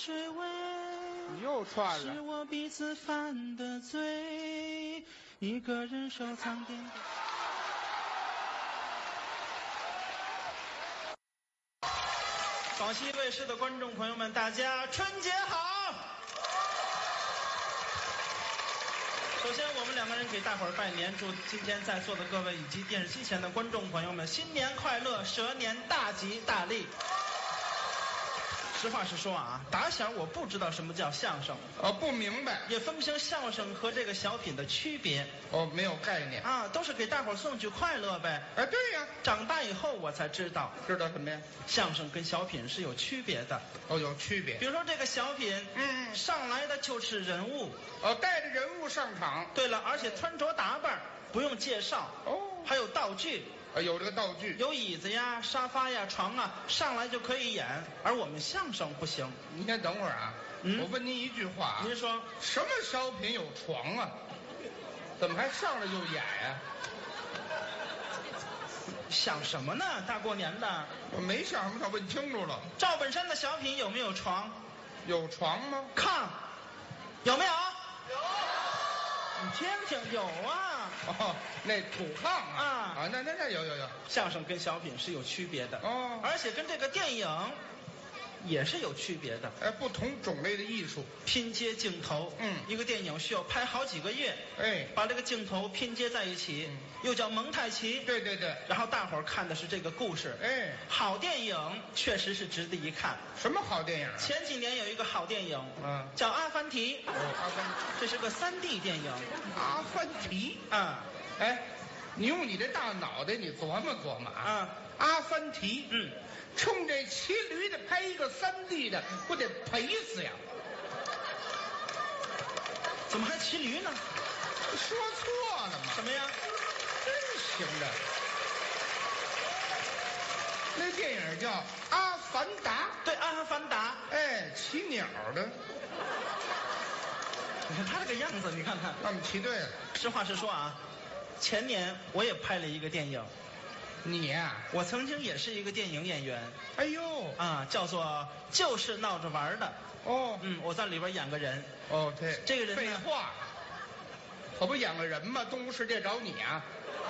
水味， 你又串了。 是我彼此犯的罪，一个人收藏点点。广西卫视的观众朋友们，大家春节好！首先，我们两个人给大伙儿拜年，祝今天在座的各位以及电视机前的观众朋友们新年快乐，蛇年大吉大利。实话实说啊，打小我不知道什么叫相声， 不明白， 也分不清相声和这个小品的区别。 没有概念啊，都是给大伙儿送去快乐呗。 哎，对呀， 长大以后我才知道什么呀？ 相声跟小品是有区别的。 有区别。 比如说这个小品，上来的就是人物， 带着人物上场。 对了，而且穿着打扮不用介绍，还有道具。 有这个道具， 有椅子呀、沙发呀、床啊，上来就可以演。而我们相声不行。 您先等会儿啊，我问您一句话， 您说什么小品有床啊？怎么还上来就演呀？ 想什么呢？大过年的， 我没想什么，想问清楚了。 赵本山的小品有没有床？ 有床吗？ 炕有没有？有。你听听，有啊。 那土炕啊，那有。 相声跟小品是有区别的而且跟这个电影也是有区别的。 不同种类的艺术， 拼接镜头，一个电影需要拍好几个月，把这个镜头拼接在一起，又叫蒙太奇。 对。 然后大伙儿看的是这个故事，好电影确实是值得一看。 什么好电影？ 前几年有一个好电影，叫《阿凡提》。 阿凡提， 这是个3D 电影。 阿凡提你用你这大脑袋，你琢磨琢磨啊。阿凡提，冲这骑驴的拍一个3D 的，不得赔死呀？ 怎么还骑驴呢？ 说错了吗？ 什么呀？ 真行的。那电影叫《阿凡达》。 对，《阿凡达》。 骑鸟的。 你看他这个样子，你看看。 那么骑对了。 实话实说啊，前年我也拍了一个电影。 你呀？ 我曾经也是一个电影演员。 哎呦叫做就是闹着玩的。我在里边演个人。 对， 这个人呢？ 废话，可不演个人吗？动物世界找你啊！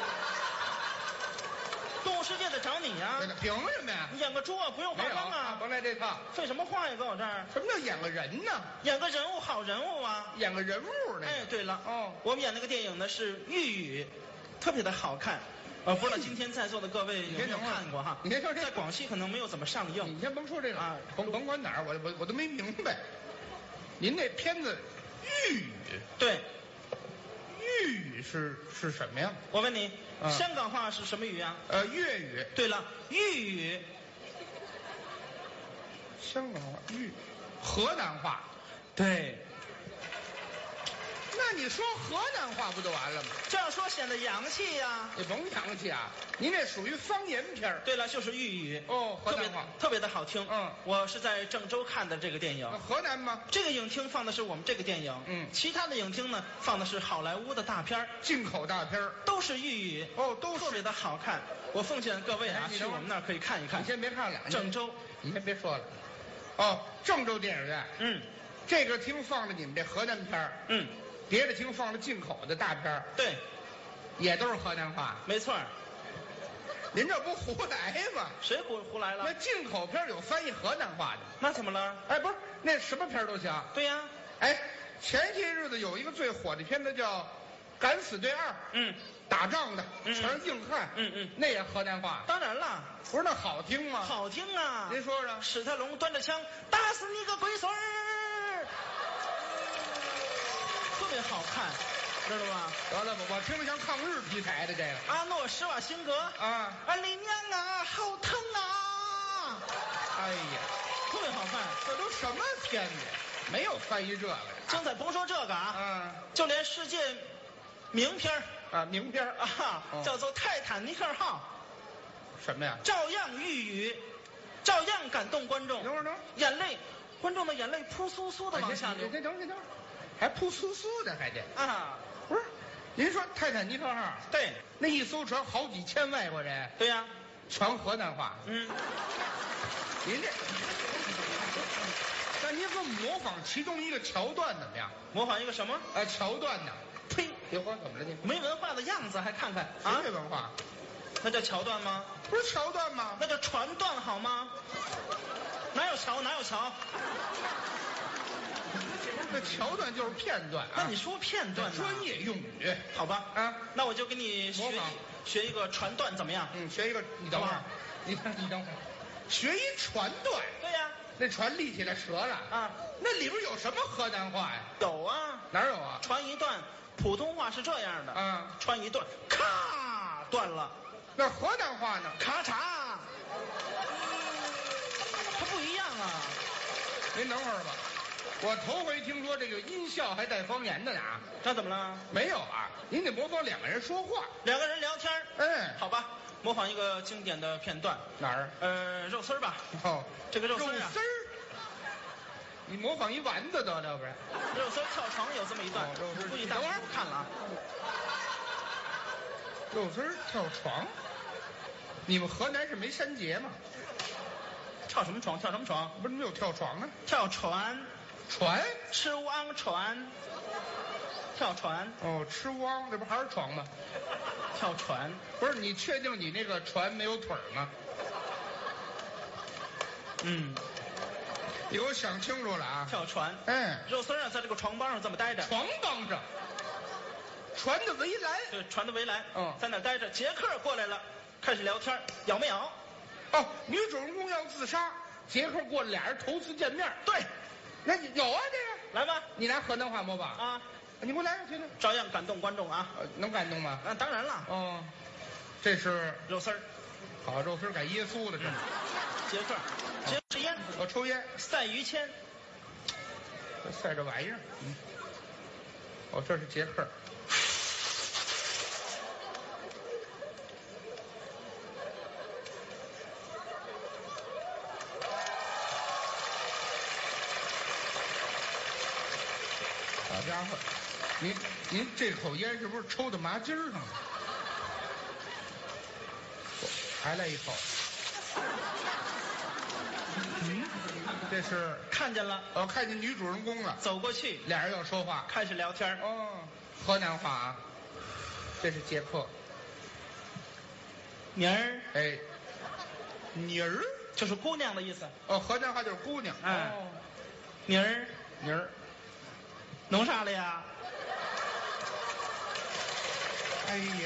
动物世界得找你呀？ 凭什么呀？ 你演个猪啊，不用化妆啊？ 甭来这套。 废什么话呀，搁我这儿？ 什么叫演个人呢？ 演个人物，好人物啊！ 演个人物呢？ 对了，我们演那个电影呢是豫语，特别的好看。不知道今天在座的各位有没有看过哈？ 你先说这， 在广西可能没有怎么上映。 你先甭说这个甭管哪儿，我都没明白。您那片子豫语？对，豫语是什么呀？ 我问你，香港话是什么语啊？ 粤语。 对了，豫语。 香港话河南话。 对。 那你说河南话不就完了吗？ 这样说显得洋气呀。 你甭洋气啊，您这属于方言片。 对了，就是豫语。 河南话特别的好听。我是在郑州看的这个电影。 河南吗？ 这个影厅放的是我们这个电影。其他的影厅呢放的是好莱坞的大片， 进口大片， 都是豫语。 都特别的好看。我奉劝各位去我们那儿可以看一看。 你先别看了， 郑州， 你先别说了。郑州电影院。这个厅放的你们这河南片。别的厅放了进口的大片。 对， 也都是河南话。 没错。 您这不胡来吗？ 谁胡来了？ 那进口片有翻译河南话的。 那怎么了？ 不是，那什么片都行。 对呀。 前些日子有一个最火的片子叫《敢死队2》。打仗的，全是硬汉。那也河南话。 当然了。 不是那好听吗？ 好听啊。 您说说。 史泰龙端着枪，打死你个龟孙儿。特别好看，知道吗？ 得了吧，我听着像抗日题材的这个。 阿诺·施瓦辛格李娘啊，好疼啊！ 哎呀， 特别好看。 这都什么片子？没有翻译这个。 精彩，甭说这个就连世界名片名片叫做《泰坦尼克号》。 什么呀？ 照样豫语，照样感动观众。 等会儿， 眼泪，观众的眼泪扑簌簌的往下流。 等会儿。还扑簌簌的，还得不是？您说泰坦尼克号？ 对， 那一艘船好几千外国人。 对呀， 全河南话。您这那您给我模仿其中一个桥段怎么样？ 模仿一个什么？ 桥段呢？ 呸！ 别慌，怎么了你？ 没文化的样子还看看啊？没文化？ 那叫桥段吗？ 不是桥段吗？ 那叫传段好吗？哪有桥？哪有桥？ 这桥段就是片段啊。 那你说片段呢？ 专业用语， 好吧？啊，那我就给你学一个传段，怎么样？ 学一个，你等会儿，你等会儿，学一传段。 对呀， 那船立起来折了啊，那里边有什么河南话呀？ 有啊， 哪有啊？ 传一段，普通话是这样的啊，传一段，咔断了。 那河南话呢？ 咔嚓，它不一样啊。 您等会儿吧，我头回听说这个音效还带方言的呢。 那怎么了？ 没有啊，您得模仿两个人说话， 两个人聊天。好吧，模仿一个经典的片段。 哪儿？ 肉丝儿吧。 哦， 这个肉丝儿啊。 你模仿一丸子得了，不然。 肉丝跳床有这么一段，估计大伙儿不看了啊。 肉丝跳床。你们河南是没山节吗？ 跳什么床？跳什么床？ 不是没有跳床啊？ 跳船。 船？ 吃汪船。跳船。 哦，吃汪，这不还是床吗？ 跳船。 不是，你确定你那个船没有腿儿吗？你给我想清楚了啊！ 跳船。肉丝啊，在这个床帮上这么待着。 床帮上。船的围栏。 对，船的围栏。在那待着。杰克过来了。开始聊天，咬没咬？ 哦，女主人公要自杀，杰克过来，俩人头次见面。 对， 那有啊，这个来吧， 你拿河南话模仿啊， 你给我来，听听， 照样感动观众啊， 能感动吗？ 当然了。 哦，这是肉丝儿， 好，肉丝儿改耶稣的这。 杰克，杰克吃烟， 我抽烟， 赛于谦， 赛这玩意儿，哦，这是杰克。好家伙，您这口烟是不是抽到麻筋上了？还来一口。这是看见了， 看见女主人公了， 走过去， 俩人要说话， 开始聊天。 河南话啊。这是杰克。 妮儿， 妮儿就是姑娘的意思。 河南话就是姑娘。 妮儿， 妮儿。 弄啥了呀？ 哎呀。